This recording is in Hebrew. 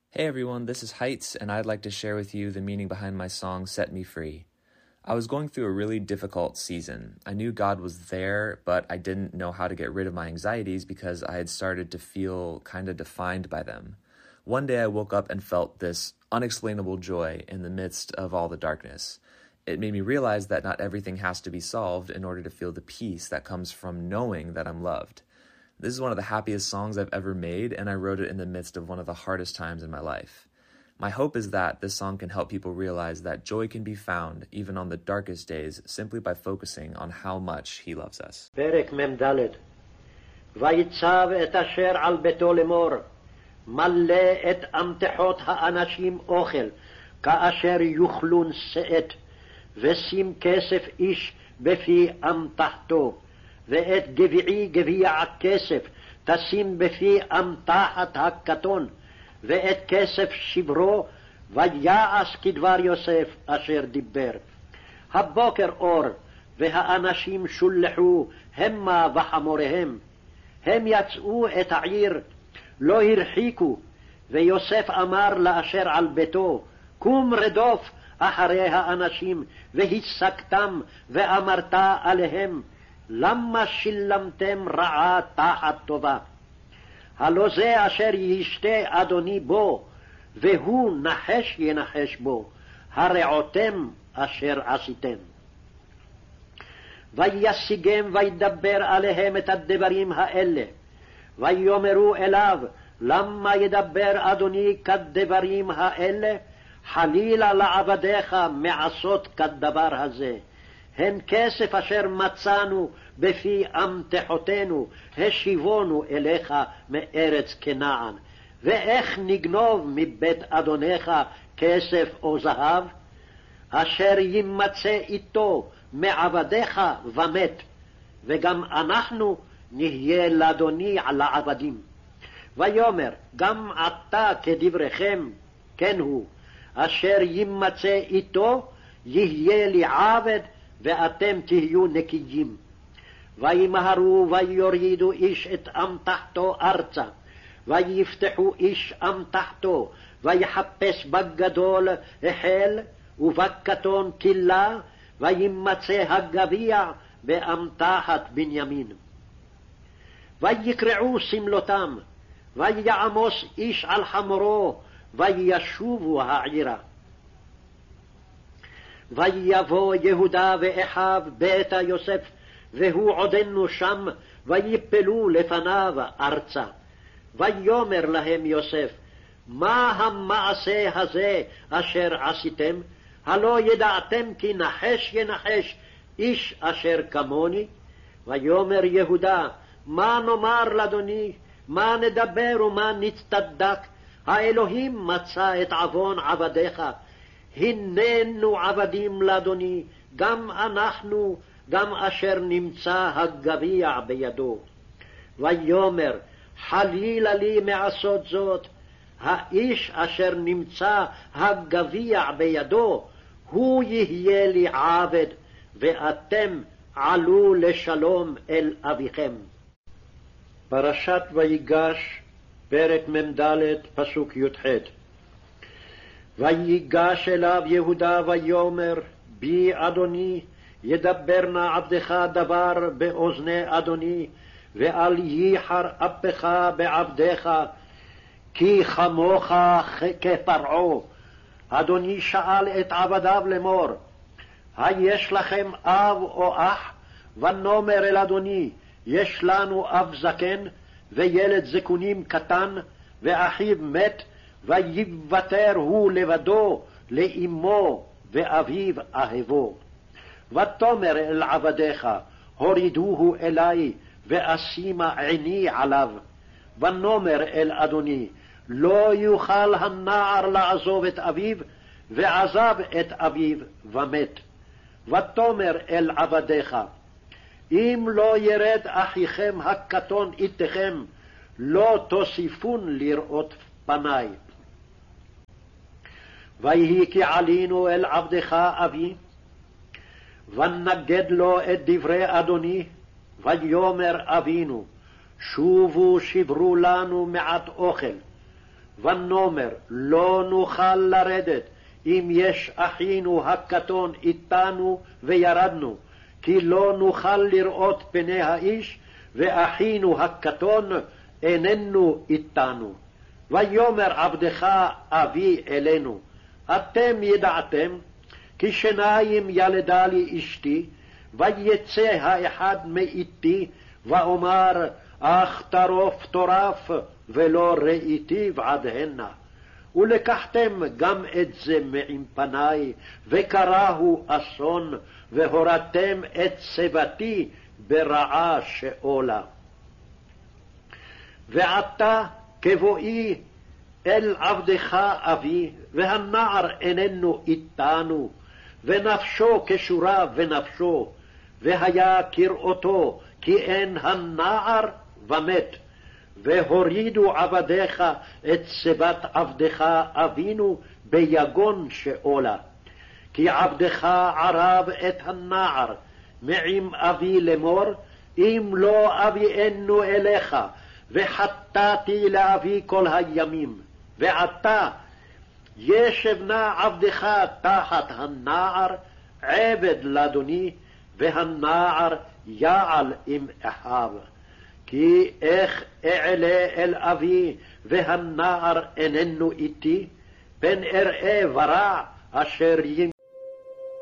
Hey everyone, this is Heights, and I'd like to share with you the meaning behind my song Set Me Free. I was going through a really difficult season. I knew God was there, but I didn't know how to get rid of my anxieties because I had started to feel kind of defined by them. One day I woke up and felt this unexplainable joy in the midst of all the darkness. It made me realize that not everything has to be solved in order to feel the peace that comes from knowing that I'm loved. This is one of the happiest songs I've ever made, and I wrote it in the midst of one of the hardest times in my life. My hope is that this song can help people realize that joy can be found, even on the darkest days, simply by focusing on how much He loves us. פרק מ"ד ויצב את אשר על ביתו לאמור מלא את אמתחות האנשים אוכל כאשר יאכלון שאת ושים כסף איש בפי אמתחתו ואת גביעי גביע כסף תשים בפי אמתחת הקטון ואת כסף שברו ויעש כדבר יוסף אשר דיבר. הבוקר אור והאנשים שולחו המה וחמוריהם. הם יצאו את העיר, לא הרחיקו, ויוסף אמר לאשר על ביתו, קום רדוף אחרי האנשים, והשגתם ואמרת עליהם, למה שילמתם רעה תחת טובה? הלא זה אשר ישתה אדוני בו, והוא נחש ינחש בו, הרעותם אשר עשיתם. וישיגם וידבר עליהם את הדברים האלה, ויאמרו אליו, למה ידבר אדוני כדברים האלה? חלילה לעבדיך מעשות כדבר הזה. הן כסף אשר מצאנו בפי אמתחותינו, השיבונו אליך מארץ כנען. ואיך נגנוב מבית אדונך כסף או זהב? אשר ימצא איתו מעבדיך ומת, וגם אנחנו נהיה לאדוני לעבדים. ויאמר, גם עתה כדבריכם, כן הוא, אשר ימצא איתו יהיה לי עבד, ואתם תהיו נקיים. וימהרו ויורידו איש את אמתחתו ארצה, ויפתחו איש אמתחתו, ויחפש בגדול החל, ובקטון כלה, וימצא הגביע באמתחת בנימין. ויקרעו סמלותם, ויעמוס איש על חמורו, וישובו העירה. ויבוא יהודה ואחיו בית יוסף, והוא עודנו שם, ויפלו לפניו ארצה. ויאמר להם יוסף, מה המעשה הזה אשר עשיתם? הלא ידעתם כי נחש ינחש איש אשר כמוני? ויאמר יהודה, מה נאמר לאדוני? מה נדבר ומה נצטדק? האלוהים מצא את עוון עבדיך. הננו עבדים לאדוני, גם אנחנו, גם אשר נמצא הגביע בידו. ויאמר, חלילה לי מעשות זאת, האיש אשר נמצא הגביע בידו, הוא יהיה לי עבד, ואתם עלו לשלום אל אביכם. פרשת ויגש, פרק מ"ד, פסוק י"ח. ויגש אליו יהודה ויאמר, בי אדוני, ידבר נא עבדך דבר באוזני אדוני, ואל ייחר אפך בעבדך, כי כמוך כפרעה. אדוני שאל את עבדיו לאמור, היש לכם אב או אח? ונאמר אל אדוני, יש לנו אב זקן, וילד זקונים קטן, ואחיו מת, ויוותר הוא לבדו לאמו ואביו אהבו. ותאמר אל עבדיך, הורידוהו אלי, ואשימה עיני עליו. ונאמר אל אדוני, לא יוכל הנער לעזוב את אביו, ועזב את אביו ומת. ותאמר אל עבדיך, אם לא ירד אחיכם הקטון איתכם, לא תוסיפון לראות פני. ויהי כי עלינו אל עבדך אבי, ונגד לו את דברי אדוני, ויאמר אבינו, שובו שברו לנו מעט אוכל, ונאמר לא נוכל לרדת אם יש אחינו הקטון איתנו וירדנו, כי לא נוכל לראות פני האיש, ואחינו הקטון איננו איתנו. ויאמר עבדך אבי אלינו, אתם ידעתם, כי שניים ילדה לי אשתי, ויצא האחד מאיתי, ואומר, אך טרוף טורף, ולא ראיתיו עד הנה. ולקחתם גם את זה מעם פניי, וקראהו אסון, והורדתם את שיבתי ברעה שאולה. ועתה כבואי אל עבדך אבי, והנער איננו איתנו, ונפשו כשורה ונפשו, והיה כראותו, כי אין הנער ומת. והורידו עבדיך את שיבת עבדך אבינו ביגון שאולה. כי עבדך ערב את הנער מעם אבי לאמור, אם לא אביאנו אליך, וחטאתי לאבי כל הימים. ועתה ישב נא עבדך תחת הנער, עבד לאדוני, והנער יעל עם אחיו. כי איך אעלה אל אבי, והנער איננו איתי, פן אראה ורע אשר